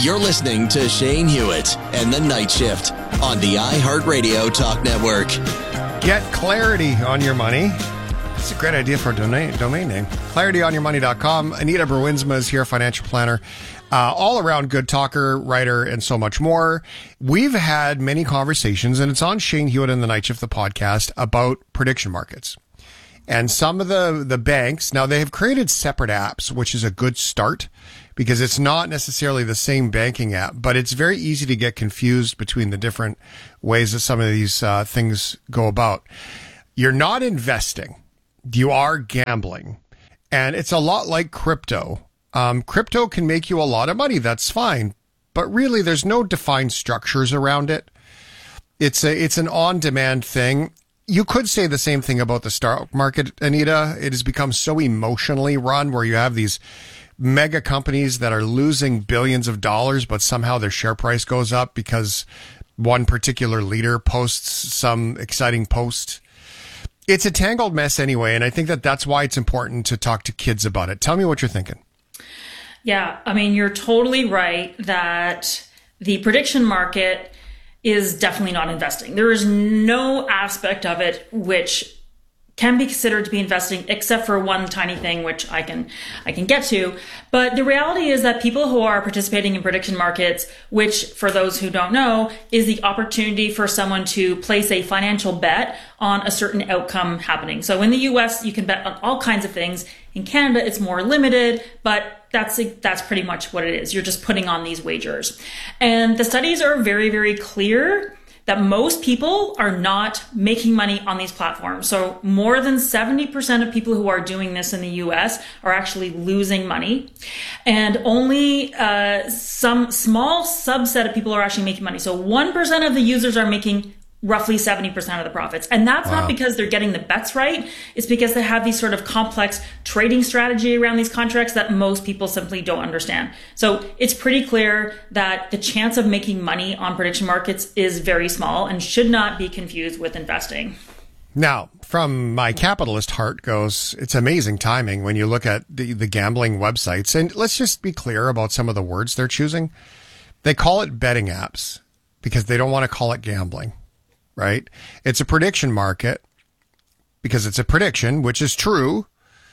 You're listening to Shane Hewitt and the Night Shift on the iHeartRadio Talk Network. Get clarity on your money. It's a great idea for a domain name. ClarityOnYourMoney.com. Anita Bruinsma is here, financial planner, all-around good talker, writer, and so much more. We've had many conversations, and it's on Shane Hewitt and the Night Shift, the podcast, about prediction markets. And some of the banks, now they have created separate apps, which is a good start because it's not necessarily the same banking app, but it's very easy to get confused between the different ways that some of these things go about. You're not investing. You are gambling. And it's a lot like crypto. Crypto can make you a lot of money. That's fine. But really, there's no defined structures around it. It's an on-demand thing. You could say the same thing about the stock market, Anita. It has become so emotionally run where you have these mega companies that are losing billions of dollars, but somehow their share price goes up because one particular leader posts some exciting post. It's a tangled mess anyway, and I think that's why it's important to talk to kids about it. Tell me what you're thinking. Yeah, I mean, you're totally right that the prediction market is definitely not investing. There is no aspect of it which can be considered to be investing, except for one tiny thing, which I can get to. But the reality is that people who are participating in prediction markets, which for those who don't know, is the opportunity for someone to place a financial bet on a certain outcome happening. So in the US, you can bet on all kinds of things. In Canada, it's more limited, but that's pretty much what it is. You're just putting on these wagers. And the studies are very, very clear that most people are not making money on these platforms. So more than 70% of people who are doing this in the US are actually losing money. And only some small subset of people are actually making money. So 1% of the users are making roughly 70% of the profits. And that's not because they're getting the bets right. It's because they have these sort of complex trading strategy around these contracts that most people simply don't understand. So it's pretty clear that the chance of making money on prediction markets is very small and should not be confused with investing. Now, from my capitalist heart goes, it's amazing timing when you look at the gambling websites. And let's just be clear about some of the words they're choosing. They call it betting apps because they don't want to call it gambling. Right? It's a prediction market because it's a prediction, which is true,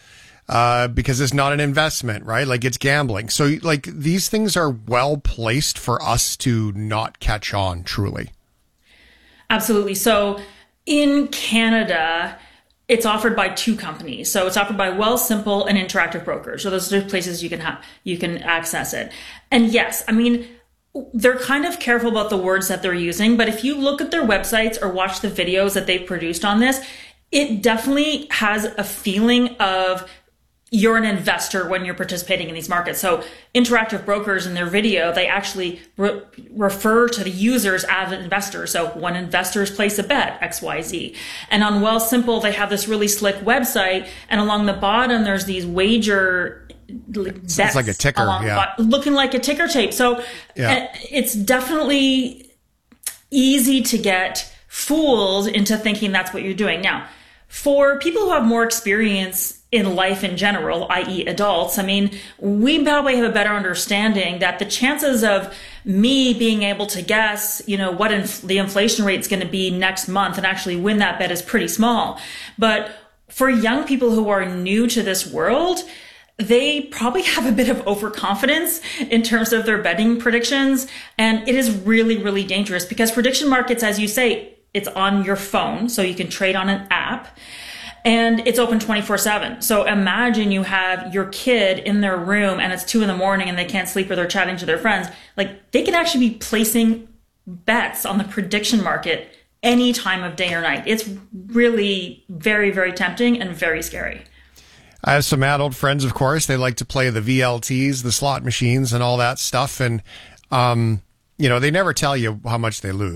because it's not an investment, right? Like it's gambling. So like these things are well placed for us to not catch on truly. Absolutely. So in Canada, it's offered by two companies. So it's offered by Wealthsimple and Interactive Brokers. So those are places you can access it. And yes, I mean, they're kind of careful about the words that they're using, but if you look at their websites or watch the videos that they've produced on this, it definitely has a feeling of you're an investor when you're participating in these markets. So Interactive Brokers in their video, they actually refer to the users as investors. So when investors place a bet, XYZ. And on Wealthsimple, they have this really slick website, and along the bottom, there's these wager it's like a ticker, looking like a ticker tape. So it's definitely easy to get fooled into thinking that's what you're doing. Now, for people who have more experience in life in general, i.e. adults, I mean, we probably have a better understanding that the chances of me being able to guess, what the inflation rate is going to be next month and actually win that bet is pretty small. But for young people who are new to this world, they probably have a bit of overconfidence in terms of their betting predictions. And it is really, really dangerous because prediction markets, as you say, it's on your phone, so you can trade on an app, and it's open 24/7. So imagine you have your kid in their room and it's 2 a.m. and they can't sleep or they're chatting to their friends. Like, they can actually be placing bets on the prediction market any time of day or night. It's really very, very tempting and very scary. I have some adult friends, of course. They like to play the VLTs, the slot machines, and all that stuff. And, they never tell you how much they lose.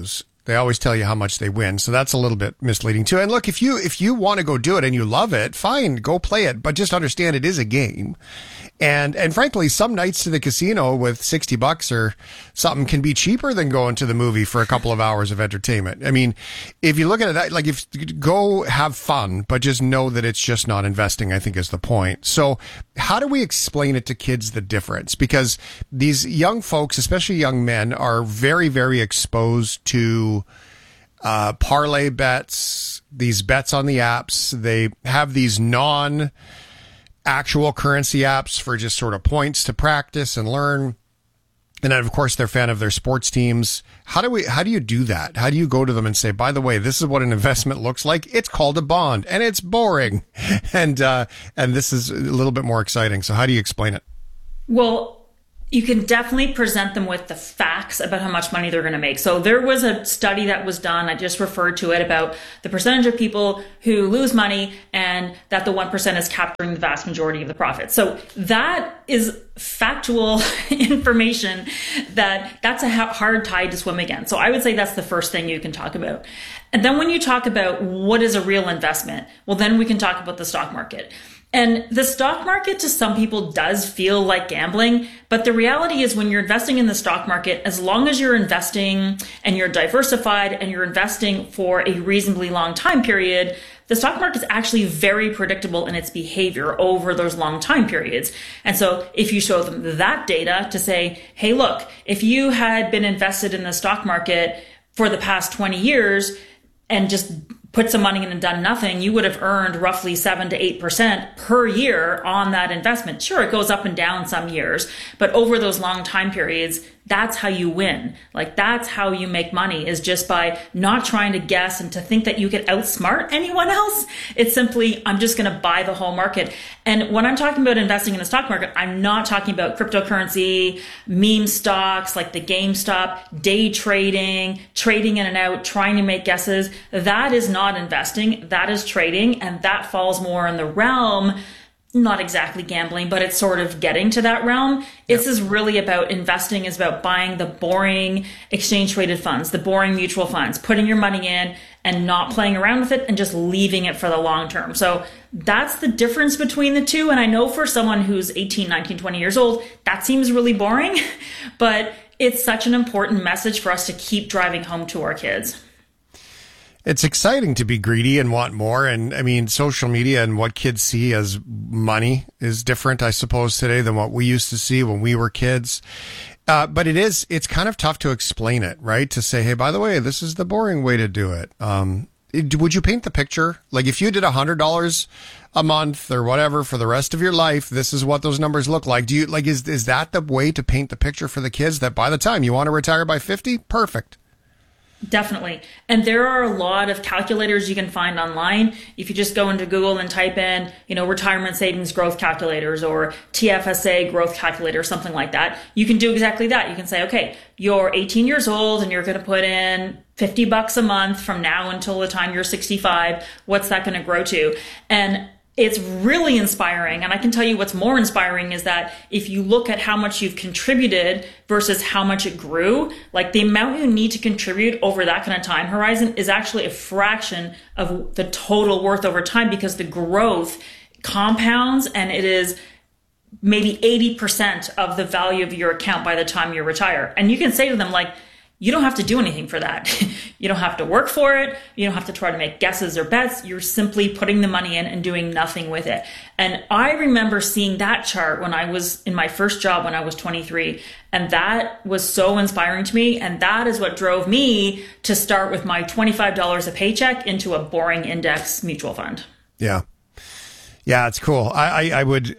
They always tell you how much they win. So that's a little bit misleading too. And look, if you want to go do it and you love it, fine, go play it. But just understand it is a game. And frankly, some nights to the casino with $60 or something can be cheaper than going to the movie for a couple of hours of entertainment. I mean, if you look at it that, like, if go have fun, but just know that it's just not investing, I think is the point. So how do we explain it to kids, the difference? Because these young folks, especially young men, are very, very exposed to parlay bets, these bets on the apps. They have these actual currency apps for just sort of points to practice and learn. And then, of course, they're a fan of their sports teams. How do you do that? How do you go to them and say, by the way, this is what an investment looks like? It's called a bond and it's boring. And this is a little bit more exciting. So how do you explain it? Well, you can definitely present them with the facts about how much money they're going to make. So there was a study that was done, I just referred to it, about the percentage of people who lose money and that the 1% is capturing the vast majority of the profit. So that is factual information that's a hard tide to swim against. So I would say that's the first thing you can talk about. And then when you talk about what is a real investment, well, then we can talk about the stock market. And the stock market to some people does feel like gambling, but the reality is when you're investing in the stock market, as long as you're investing and you're diversified and you're investing for a reasonably long time period, the stock market is actually very predictable in its behavior over those long time periods. And so if you show them that data to say, hey, look, if you had been invested in the stock market for the past 20 years and just put some money in and done nothing, you would have earned roughly 7 to 8% per year on that investment. Sure, it goes up and down some years, but over those long time periods, that's how you win. Like, that's how you make money, is just by not trying to guess and to think that you can outsmart anyone else. It's simply, I'm just going to buy the whole market. And when I'm talking about investing in the stock market, I'm not talking about cryptocurrency, meme stocks like the GameStop, day trading, trading in and out, trying to make guesses. That is not investing. That is trading. And that falls more in the realm, not exactly gambling, but it's sort of getting to that realm. This is really about investing, is about buying the boring exchange traded funds, the boring mutual funds, putting your money in and not playing around with it and just leaving it for the long term. So that's the difference between the two. And I know for someone who's 18, 19, 20 years old, that seems really boring, but it's such an important message for us to keep driving home to our kids. It's exciting to be greedy and want more. And I mean, social media and what kids see as money is different, I suppose, today than what we used to see when we were kids. But it's kind of tough to explain it, right? To say, hey, by the way, this is the boring way to do it. Would you paint the picture? Like, if you did $100 a month or whatever for the rest of your life, this is what those numbers look like. Do you like, is that the way to paint the picture for the kids, that by the time you want to retire by 50? Perfect. Definitely. And there are a lot of calculators you can find online. If you just go into Google and type in, retirement savings growth calculators or TFSA growth calculator, something like that, you can do exactly that. You can say, okay, you're 18 years old and you're going to put in $50 a month from now until the time you're 65. What's that going to grow to? And it's really inspiring. And I can tell you what's more inspiring is that if you look at how much you've contributed versus how much it grew, like the amount you need to contribute over that kind of time horizon is actually a fraction of the total worth over time, because the growth compounds and it is maybe 80% of the value of your account by the time you retire. And you can say to them, like, you don't have to do anything for that. You don't have to work for it. You don't have to try to make guesses or bets. You're simply putting the money in and doing nothing with it. And I remember seeing that chart when I was in my first job when I was 23. And that was so inspiring to me. And that is what drove me to start with my $25 a paycheck into a boring index mutual fund. Yeah. Yeah, it's cool. I would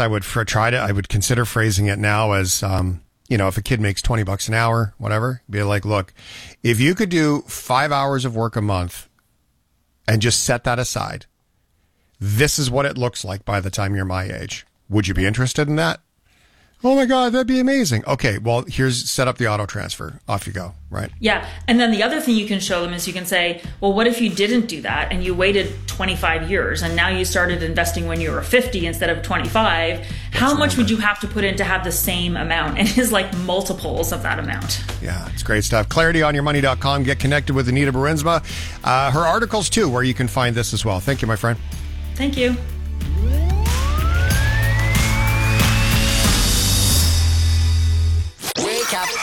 consider phrasing it now as, if a kid makes $20 an hour, whatever, be like, look, if you could do 5 hours of work a month and just set that aside, this is what it looks like by the time you're my age. Would you be interested in that? Oh my God, that'd be amazing. Okay, well, set up the auto transfer. Off you go, right? Yeah. And then the other thing you can show them is you can say, well, what if you didn't do that and you waited 25 years and now you started investing when you were 50 instead of 25? How much would you have to put in to have the same amount? And it's like multiples of that amount. Yeah, it's great stuff. ClarityOnYourMoney.com. Get connected with Anita Bruinsma. Her articles, too, where you can find this as well. Thank you, my friend. Thank you. Wake up.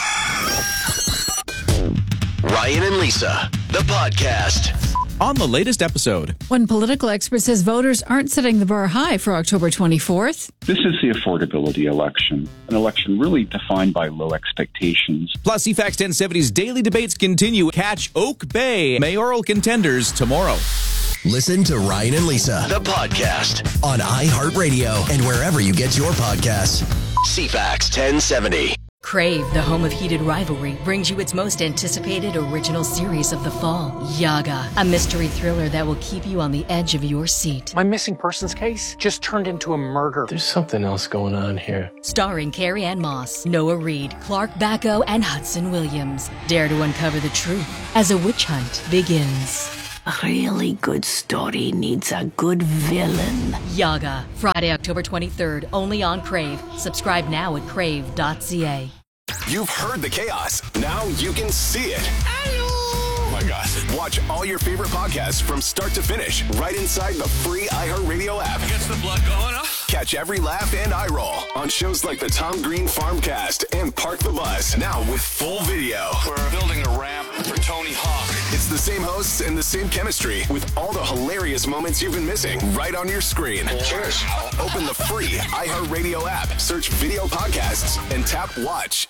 Ryan and Lisa, the podcast. On the latest episode, one political expert says voters aren't setting the bar high for October 24th. This is the affordability election, an election really defined by low expectations. Plus, CFAX 1070's daily debates continue. Catch Oak Bay mayoral contenders tomorrow. Listen to Ryan and Lisa, the podcast, on iHeartRadio and wherever you get your podcasts. CFAX 1070. Crave, the home of heated rivalry, brings you its most anticipated original series of the fall, Yaga, a mystery thriller that will keep you on the edge of your seat. My missing persons case just turned into a murder. There's something else going on here. Starring Carrie-Anne Moss, Noah Reid, Clark Bacco, and Hudson Williams. Dare to uncover the truth as a witch hunt begins. A really good story needs a good villain. Yaga, Friday, October 23rd, only on Crave. Subscribe now at crave.ca. You've heard the chaos. Now you can see it. Hello. Oh my gosh. Watch all your favorite podcasts from start to finish right inside the free iHeartRadio app. Gets the blood going, huh? Catch every laugh and eye roll on shows like the Tom Green Farmcast and Park the Bus. Now with full video. We're building a ramp for Tony Hawk. It's the same hosts and the same chemistry with all the hilarious moments you've been missing right on your screen. Cheers. Open the free iHeartRadio app, search video podcasts, and tap watch.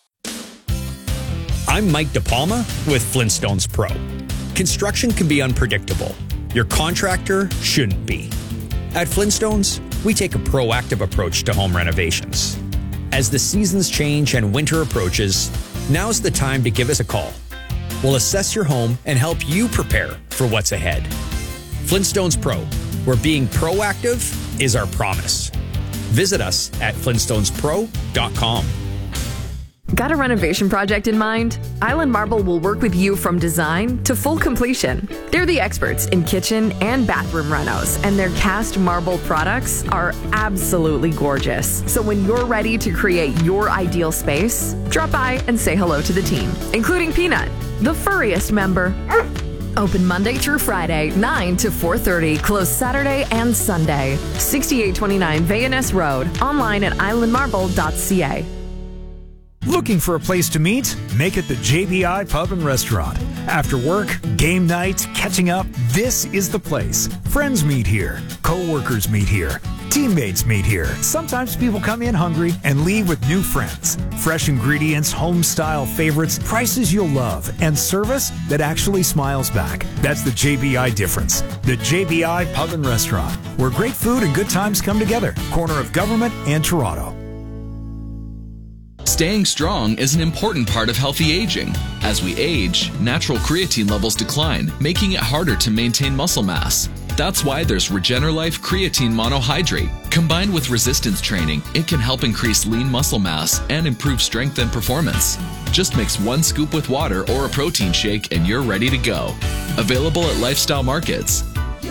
I'm Mike DePalma with Flintstones Pro. Construction can be unpredictable. Your contractor shouldn't be. At Flintstones, we take a proactive approach to home renovations. As the seasons change and winter approaches, now's the time to give us a call. We'll assess your home and help you prepare for what's ahead. Flintstones Pro, where being proactive is our promise. Visit us at flintstonespro.com. Got a renovation project in mind? Island Marble will work with you from design to full completion. They're the experts in kitchen and bathroom renos, and their cast marble products are absolutely gorgeous. So when you're ready to create your ideal space, drop by and say hello to the team, including Peanut, the furriest member. Open Monday through Friday, 9 to 4:30. Closed Saturday and Sunday. 6829 Van Ness Road. Online at islandmarble.ca. Looking for a place to meet? Make it the JBI Pub and Restaurant. After work, game night, catching up, this is the place. Friends meet here. Co-workers meet here. Teammates meet here. Sometimes people come in hungry and leave with new friends. Fresh ingredients, home-style favorites, prices you'll love, and service that actually smiles back. That's the JBI difference. The JBI Pub and Restaurant, where great food and good times come together. Corner of Government and Toronto. Staying strong is an important part of healthy aging. As we age, natural creatine levels decline, making it harder to maintain muscle mass. That's why there's RegenerLife Creatine Monohydrate. Combined with resistance training, it can help increase lean muscle mass and improve strength and performance. Just mix 1 scoop with water or a protein shake and you're ready to go. Available at Lifestyle Markets.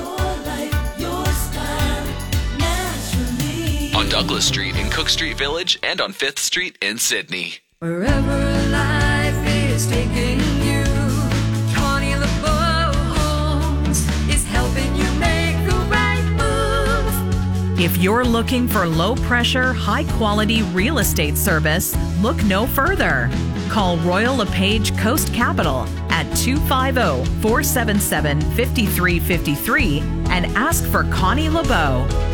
On Douglas Street in Cook Street Village and on 5th Street in Sydney. Wherever life is taking you, Connie LeBeau Homes is helping you make the right move. If you're looking for low-pressure, high-quality real estate service, look no further. Call Royal LePage Coast Capital at 250-477-5353 and ask for Connie LeBeau.